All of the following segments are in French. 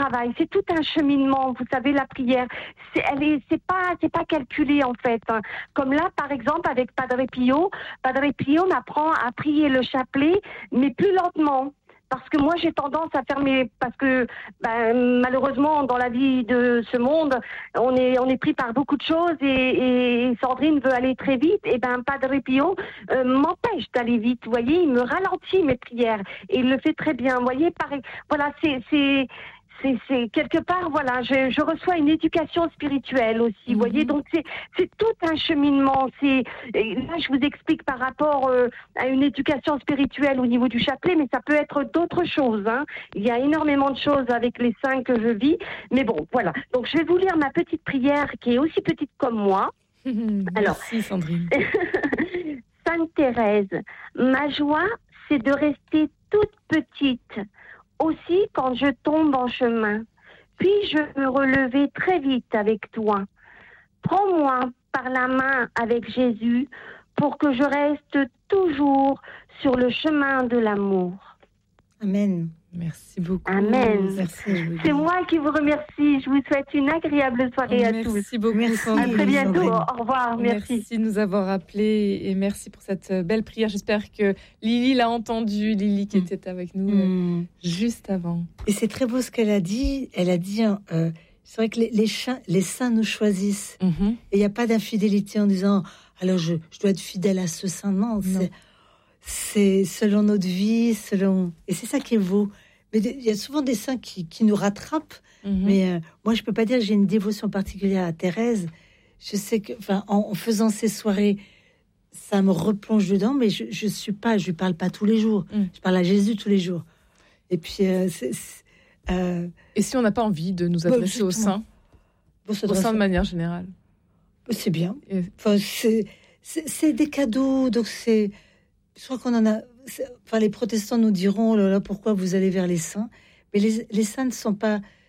travail, c'est tout un cheminement. Vous savez, la prière, c'est pas calculé en fait. Hein. Comme là, par exemple, avec Padre Pio m'apprend à prier le chapelet, mais plus lentement. Parce que moi, j'ai tendance à parce que malheureusement, dans la vie de ce monde, on est pris par beaucoup de choses et Sandrine veut aller très vite. Et Padre Pio m'empêche d'aller vite. Vous voyez, il me ralentit mes prières et il le fait très bien. Vous voyez, pareil. Voilà, c'est quelque part, voilà, je reçois une éducation spirituelle aussi, vous voyez, donc c'est tout un cheminement. Là, je vous explique par rapport à une éducation spirituelle au niveau du chapelet, mais ça peut être d'autres choses. Hein. Il y a énormément de choses avec les saints que je vis, mais bon, voilà. Donc, je vais vous lire ma petite prière qui est aussi petite comme moi. Merci Sandrine. Sainte Thérèse, ma joie, c'est de rester toute petite. Aussi, quand je tombe en chemin, puis-je me relever très vite avec toi. Prends-moi par la main avec Jésus pour que je reste toujours sur le chemin de l'amour. Amen. Merci beaucoup. Amen. Merci, c'est moi qui vous remercie. Je vous souhaite une agréable soirée à tous. Merci beaucoup. À très bientôt. Au revoir. Merci de nous avoir appelés et merci pour cette belle prière. J'espère que Lily l'a entendu. Lily qui était avec nous juste avant. Et c'est très beau ce qu'elle a dit. Elle a dit, c'est vrai que les saints nous choisissent. Et il n'y a pas d'infidélité en disant, alors je dois être fidèle à ce saint. Non. C'est selon notre vie, et c'est ça qui est beau. Mais il y a souvent des saints qui nous rattrapent. Mais moi, je peux pas dire que j'ai une dévotion particulière à Thérèse. Je sais que, en faisant ces soirées, ça me replonge dedans. Mais je lui parle pas tous les jours. Je parle à Jésus tous les jours. Et puis, et si on n'a pas envie de nous adresser aux saints, aux saints de manière générale, c'est bien. C'est des cadeaux, donc c'est. Je crois qu'on en a. Les protestants nous diront, oh là là, pourquoi vous allez vers les saints? Mais les saints ne sont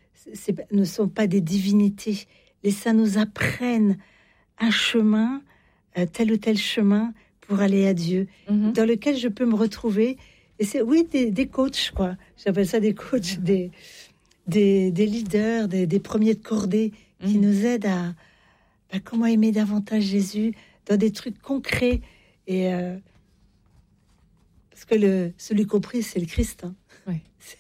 pas des divinités. Les saints nous apprennent un chemin, tel ou tel chemin pour aller à Dieu, dans lequel je peux me retrouver. Et c'est, des coachs, quoi. J'appelle ça des coachs, des leaders, des premiers de cordée qui nous aident à comment aimer davantage Jésus dans des trucs concrets. Et parce que celui compris, c'est le Christ. Hein. Oui.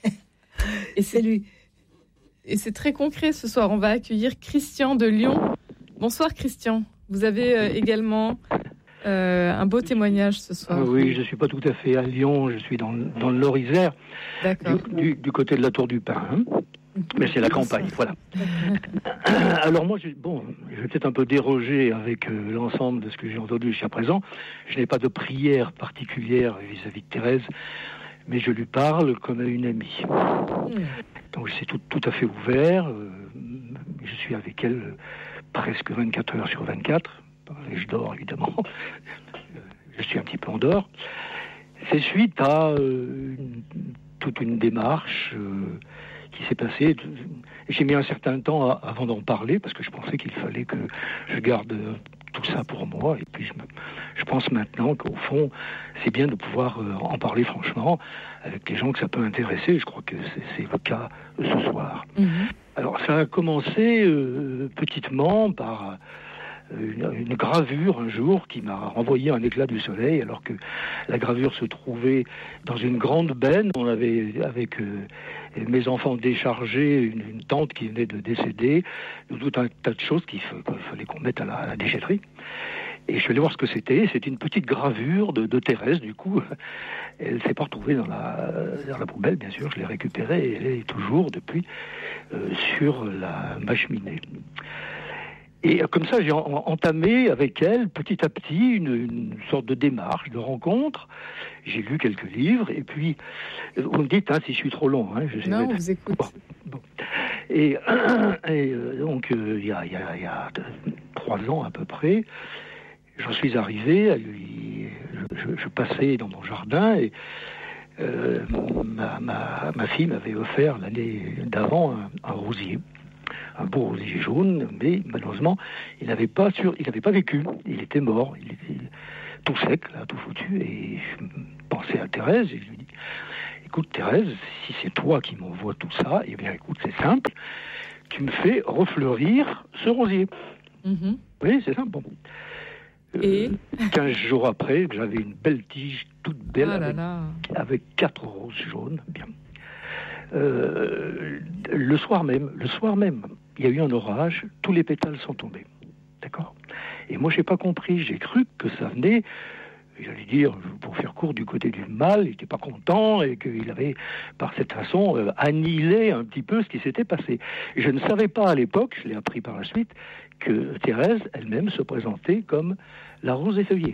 Et c'est lui. Et c'est très concret ce soir. On va accueillir Christian de Lyon. Bonsoir Christian. Vous avez également un beau témoignage ce soir. Oui, je ne suis pas tout à fait à Lyon. Je suis dans le Nord-Isère, du côté de la Tour du Pin. Hein. Mais c'est la campagne, voilà. Alors moi, je vais peut-être un peu déroger avec l'ensemble de ce que j'ai entendu jusqu'à présent. Je n'ai pas de prière particulière vis-à-vis de Thérèse, mais je lui parle comme à une amie. Donc c'est tout à fait ouvert. Je suis avec elle presque 24 heures sur 24. Et je dors, évidemment. Je suis un petit peu en dehors. C'est suite à toute une démarche qui s'est passée. J'ai mis un certain temps avant d'en parler, parce que je pensais qu'il fallait que je garde tout ça pour moi. Et puis je pense maintenant qu'au fond, c'est bien de pouvoir en parler franchement avec les gens que ça peut intéresser. Je crois que c'est le cas ce soir. Alors ça a commencé petitement par une gravure un jour qui m'a renvoyé un éclat du soleil, alors que la gravure se trouvait dans une grande benne. On avait, avec mes enfants, déchargé une tante qui venait de décéder, tout un tas de choses qu'il fallait qu'on mette à la déchetterie. Et je suis allé voir ce que c'était. C'était une petite gravure de Thérèse, du coup. Elle s'est pas retrouvée dans la poubelle, bien sûr. Je l'ai récupérée et elle est toujours, depuis, sur ma cheminée. Et comme ça, j'ai entamé avec elle, petit à petit, une sorte de démarche, de rencontre. J'ai lu quelques livres, et puis, vous me dites si je suis trop long. Non, on vous écoute. Bon. Et donc, il y a 3 ans à peu près, j'en suis arrivé, je passais dans mon jardin, et ma fille m'avait offert l'année d'avant un rosier. Un beau rosier jaune, mais malheureusement, il n'avait pas vécu. Il était mort, il était tout sec, là, tout foutu. Et je pensais à Thérèse, et je lui dis, écoute Thérèse, si c'est toi qui m'envoies tout ça, eh bien écoute, c'est simple, tu me fais refleurir ce rosier. Oui, c'est simple. Bon. Et 15 jours après, j'avais une belle tige, toute belle, avec 4 roses jaunes. Bien. Le soir même, il y a eu un orage, tous les pétales sont tombés. D'accord ? Et moi, j'ai pas compris. J'ai cru que ça venait, j'allais dire, pour faire court, du côté du mal. Il n'était pas content et qu'il avait, par cette façon, annihilé un petit peu ce qui s'était passé. Et je ne savais pas à l'époque, je l'ai appris par la suite, que Thérèse elle-même se présentait comme la rose effeuillée.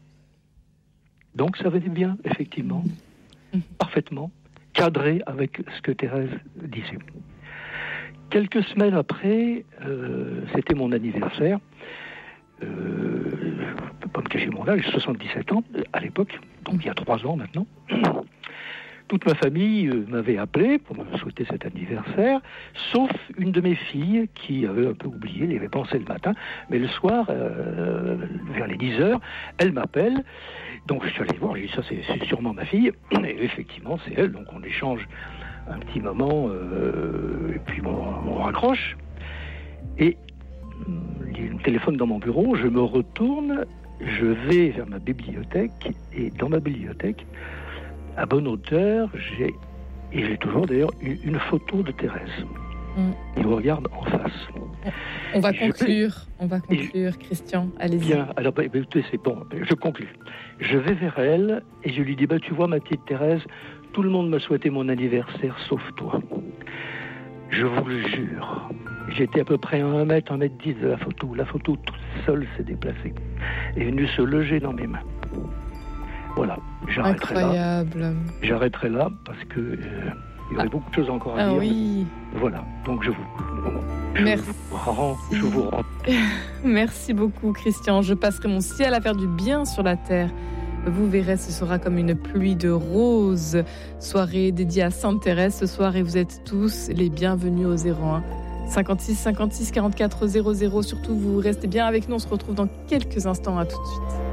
Donc ça venait bien, effectivement, parfaitement, cadré avec ce que Thérèse disait. Quelques semaines après, c'était mon anniversaire. Je ne peux pas me cacher mon âge, 77 ans à l'époque, donc il y a 3 ans maintenant. Toute ma famille m'avait appelé pour me souhaiter cet anniversaire, sauf une de mes filles qui avait un peu oublié, elle y avait pensé le matin, mais le soir, vers les 10h, elle m'appelle. Donc je suis allé voir, j'ai dit ça c'est sûrement ma fille, et effectivement c'est elle, donc on échange un petit moment, et puis on raccroche. Et il y a un téléphone dans mon bureau, je me retourne, je vais vers ma bibliothèque, et dans ma bibliothèque, à bonne hauteur, j'ai toujours d'ailleurs une photo de Thérèse. Il me regarde en face. On va conclure, Christian, allez-y. Bien, alors écoutez, c'est bon, je conclue. Je vais vers elle et je lui dis, tu vois ma petite Thérèse, tout le monde m'a souhaité mon anniversaire sauf toi. Je vous le jure. J'étais à peu près à 1m10 de la photo. La photo toute seule s'est déplacée. Est venue se loger dans mes mains. Voilà, j'arrêterai là parce que il y aurait beaucoup de choses encore à dire. Oui. Voilà, donc je vous rends. Merci beaucoup, Christian. Je passerai mon ciel à faire du bien sur la terre. Vous verrez, ce sera comme une pluie de roses. Soirée dédiée à Sainte Thérèse ce soir et vous êtes tous les bienvenus au 01 56 56 44 00. Surtout, vous restez bien avec nous. On se retrouve dans quelques instants. À tout de suite.